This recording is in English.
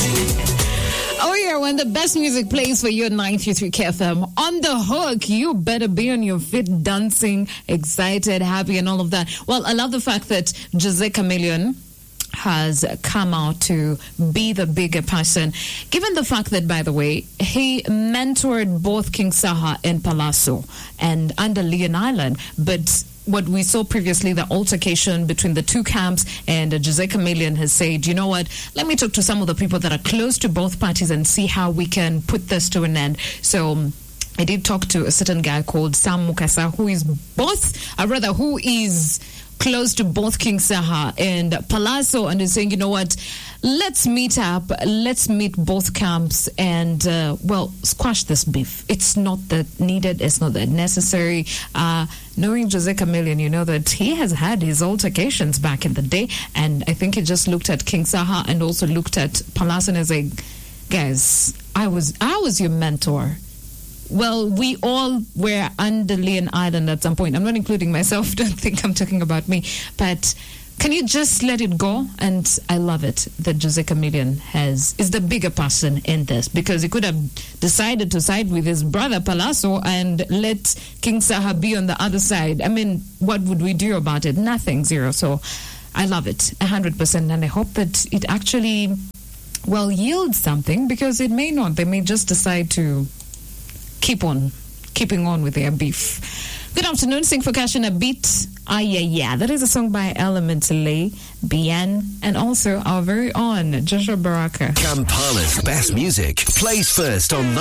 Oh yeah, when the best music plays for you at 93 KFM, on the hook, you better be on your feet, dancing, excited, happy, and all of that. Well, I love the fact that Jose Chameleone has come out to be the bigger person, given the fact that, by the way, he mentored both King Saha and Palazzo and under Leon Island, but what we saw previously, the altercation between the two camps, and Jose Chameleone has said, you know what, let me talk to some of the people that are close to both parties and see how we can put this to an end. So I did talk to a certain guy called Sam Mukasa, who is close to both King Saha and Palazzo, and is saying, you know what, let's meet up, let's meet both camps and, squash this beef. It's not that needed, it's not that necessary. Knowing Jose Chameleone, you know that he has had his altercations back in the day, and I think he just looked at King Saha and also looked at Palazzo and was like, guys, I was your mentor. Well, we all were under Leon Island at some point. I'm not including myself. Don't think I'm talking about me. But can you just let it go? And I love it that Jose Chameleone is the bigger person in this, because he could have decided to side with his brother Palazzo and let King Saha be on the other side. I mean, what would we do about it? Nothing, zero. So I love it 100%. And I hope that it actually, yields something, because it may not. They may just decide to keeping on with their beef. Good afternoon. Sing for Cash in a Beat. Yeah. That is a song by Element Lay, Bien, and also our very own Joshua Baraka. Kampala's best music plays first on